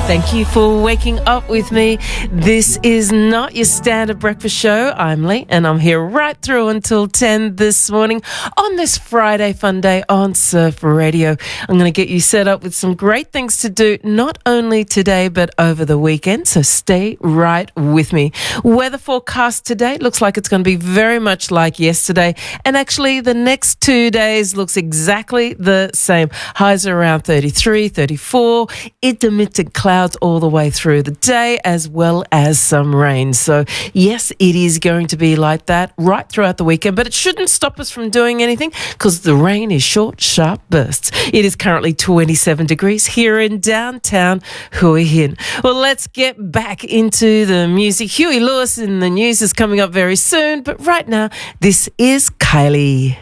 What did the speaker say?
Thank you for waking up with me. This is not your standard breakfast show. I'm Lee, and I'm here right through until 10 this morning on this Friday fun day on Surf Radio. I'm going to get you set up with some great things to do, not only today, but over the weekend. So stay right with me. Weather forecast today looks like it's going to be very much like yesterday. And actually, the next 2 days looks exactly the same. Highs are around 33, 34, intermittent clouds all the way through the day, as well as some rain. So yes, it is going to be like that right throughout the weekend, but it shouldn't stop us from doing anything because the rain is short, sharp bursts. It is currently 27 degrees here in downtown Hua Hin. Well, let's get back into the music. Huey Lewis in the news is coming up very soon, but right now, this is Kylie.